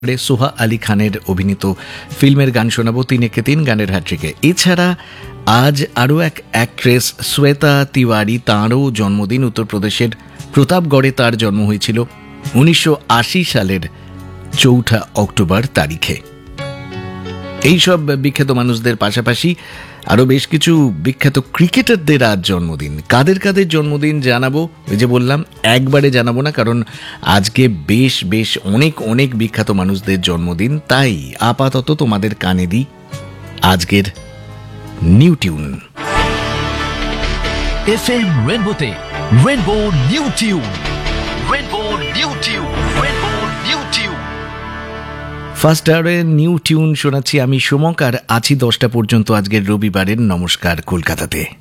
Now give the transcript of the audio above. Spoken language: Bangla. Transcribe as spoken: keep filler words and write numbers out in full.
সোহা আলী খানের অভিনীত ফিল্মের গান শোনাবো তিন একে তিন গানের হ্যাট্রিকে। এছাড়া আজ আরও এক অ্যাক্ট্রেস শ্বেতা তিওয়ারি, তাঁরও জন্মদিন। উত্তরপ্রদেশের প্রতাপগড়ে তার জন্ম হয়েছিল উনিশশো আশি সালের চৌঠা অক্টোবর তারিখে। এইসব বিখ্যাত মানুষদের পাশাপাশি আরও বেশ কিছু বিখ্যাত ক্রিকেটারদের আজ জন্মদিন। কাদের কাদের জন্মদিন জানাবো, ওই যে বললাম একবারে জানাবো না, কারণ আজকে বেশ বেশ অনেক অনেক বিখ্যাত মানুষদের জন্মদিন। তাই আপাতত তোমাদের কানে দিই আজকের new tune. F M রেনবোতে rainbow new tune, rainbow new tune, rainbow new tune. First আওয়ারে new tune শোনাচ্ছি আমি সোমক, আর আছি দশটা পর্যন্ত আজকের রবিবারের নমস্কার কলকাতাতে।